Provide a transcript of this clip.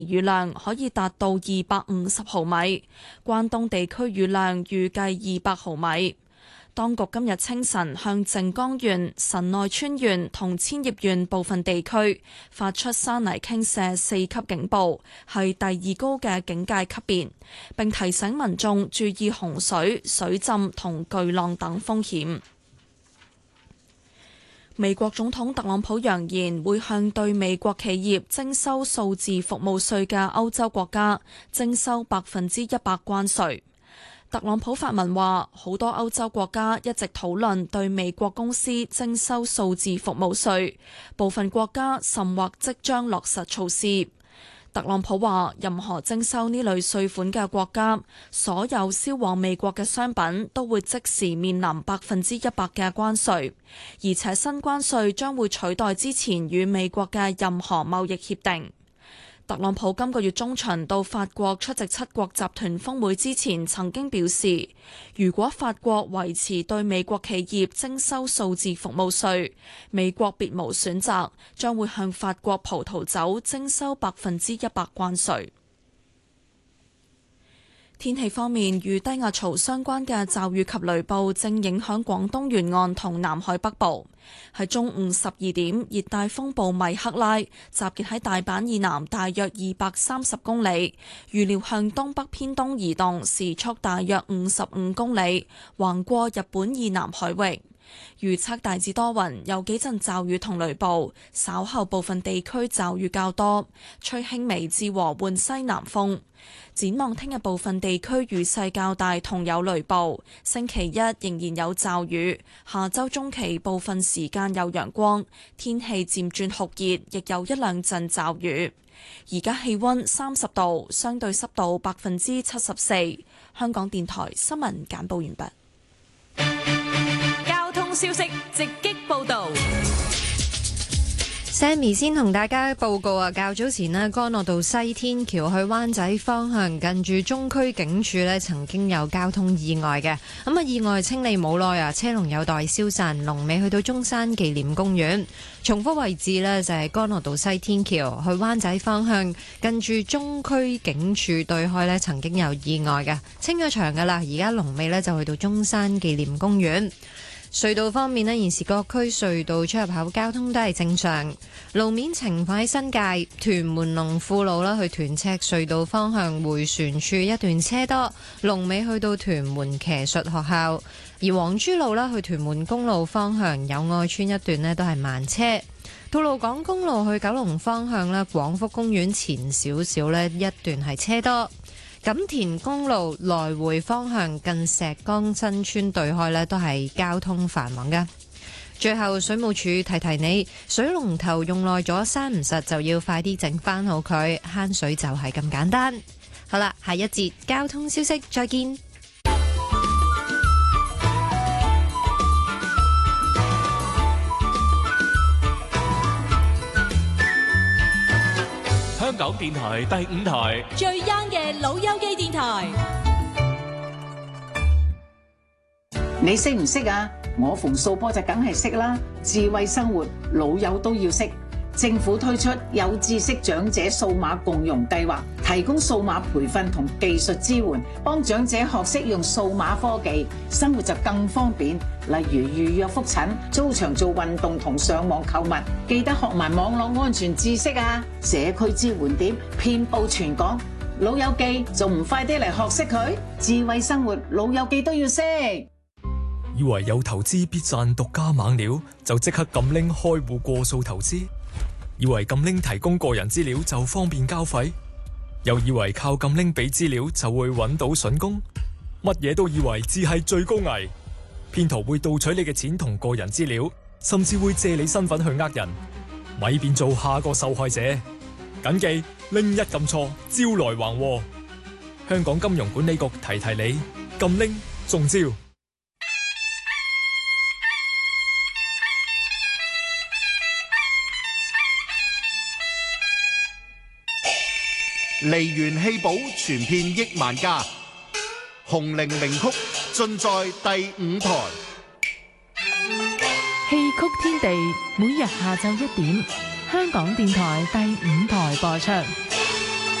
雨量可以達到250毫米，關東地區雨量預計200毫米。當局今日清晨向靜岡縣、神奈川縣同千葉縣部分地區發出山泥傾瀉4級警報，係第2高嘅警戒級別，並提醒民眾注意洪水、水浸同巨浪等風險。美國總統特朗普揚言會向對美國企業徵收數字服務稅嘅歐洲國家徵收100%關稅。特朗普發文話，好多歐洲國家一直討論對美國公司徵收數字服務稅，部分國家甚或即將落實措施。特朗普話，任何徵收呢類稅款嘅國家，所有銷往美國嘅商品都會即時面臨100%嘅關稅，而且新關稅將會取代之前與美國嘅任何貿易協定。特朗普今個月中旬到法國出席7國集團峰會之前，曾經表示，如果法國維持對美國企業徵收數字服務稅，美國別無選擇，將會向法國葡萄酒徵收100%關稅。天氣方面，與低壓槽相關嘅驟雨及雷暴正影響廣東沿岸同南海北部。喺中午12點，熱帶風暴米克拉集結喺大阪以南大約230公里，預料向東北偏東移動，時速大約55公里，橫過日本以南海域。預測大致多雲，有幾陣驟雨同雷暴，稍後部分地區驟雨較多，吹輕微至和緩西南風。展望聽日部分地區雨勢較大同有雷暴，星期一仍然有驟雨，下週中期部分時間有陽光，天氣漸轉酷熱，亦有一兩陣驟雨。而家氣溫30度，相對濕度74%。香港電台新聞簡報完畢。 交通消息直擊報道。 Sammy 先同大家報告啊，較早前呢，干諾道西天橋去灣仔方向近住中區警署呢，曾經有交通意外嘅。咁啊，意外清理冇耐啊，車龍有待消散，龍尾去到中山紀念公園。重複位置呢，就係干諾道西天橋去灣仔方向近住中區警署對開呢，曾經有意外嘅，清咗場噶啦，而家龍尾呢，就去到中山紀念公園。隧道方面呢，現時各區隧道出入口交通都係正常。路面情況喺新界屯門龍富路啦，去屯赤隧道方向迴旋處一段車多，龍尾去到屯門騎術學校。而黃珠路啦，去屯門公路方向友愛村一段呢都係慢車。吐露港公路去九龍方向呢，廣福公園前少少呢一段係車多。錦田公路來回方向近石崗新村對開呢都係交通繁忙嘅。最後水務署提提你，水龍頭用耐咗閂唔實，就要快啲整翻好佢，慳水就係咁簡單。好啦，下一節交通消息再見。 香港電台第5台最 young 嘅老友記電台。 你識唔識啊？我馮素波就梗係識啦。智慧生活，老友都要識。政府推出有知識長者數碼共融計劃，提供數碼培訓同技術支援，幫長者學識用數碼科技，生活就更方便。例如預約覆診、租場做運動同上網購物，記得學埋網絡安全知識啊！社區支援點遍佈全港，老友記仲唔快啲嚟學識佢？智慧生活，老友記都要識。 以為有投資必賺獨家猛料，就即刻撳拎開戶過數投資；以為撳拎提供個人資料就方便交費，又以為靠撳拎俾資料就會揾到筍工，乜嘢都以為只係最高危。騙徒會盜取你嘅錢同個人資料，甚至會借你身份去呃人，咪變做下個受害者。謹記拎一撳錯，招來橫禍。香港金融管理局提提你，撳拎中招。 梨園戲寶傳遍億萬家，紅伶名曲盡在第5台。 戲曲天地每日下晝1點，香港電台第5台播出。